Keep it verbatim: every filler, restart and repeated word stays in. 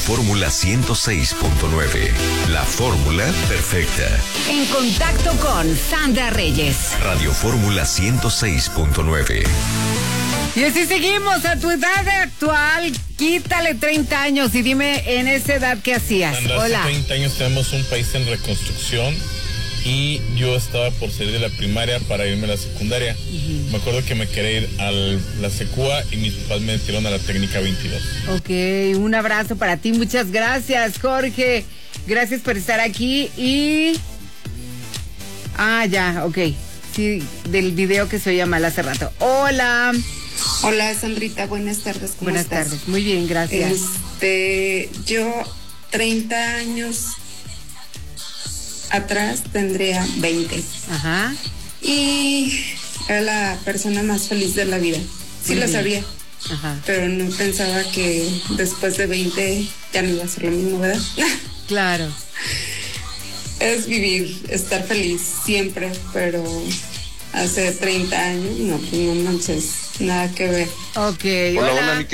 Fórmula ciento seis punto nueve. La fórmula perfecta. En contacto con Sandra Reyes. Radio Fórmula ciento seis punto nueve. Y así seguimos a tu edad actual. Quítale treinta años y dime en esa edad qué hacías. Sandra, Hola. Hace treinta años tenemos un país en reconstrucción y yo estaba por salir de la primaria para irme a la secundaria. Uh-huh. Me acuerdo que me quería ir a la Secua y mis papás me metieron a la técnica veintidós. Ok, un abrazo para ti. Muchas gracias, Jorge. Gracias por estar aquí y... Ah, ya, ok. Sí, del video que se oía mal hace rato. Hola. Hola, Sandrita, buenas tardes, ¿cómo buenas estás? Buenas tardes, muy bien, gracias. Este, yo treinta años atrás tendría veinte. Ajá. Y era la persona más feliz de la vida. Sí lo sabía. Ajá. Pero no pensaba que después de veinte ya no iba a ser lo mismo, ¿verdad? Claro. Es vivir, estar feliz siempre, pero hace treinta años, no, pues no manches, nada que ver. Ok, hola. hola. hola